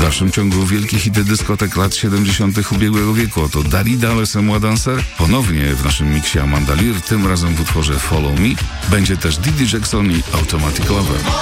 dalszym ciągu wielkie hity dyskotek lat 70. ubiegłego wieku. Oto Darida, Laissez-moi danser. Ponownie w naszym miksie Amanda Lear, tym razem w utworze Follow Me. Będzie też Didi Jackson i Automatic Lover.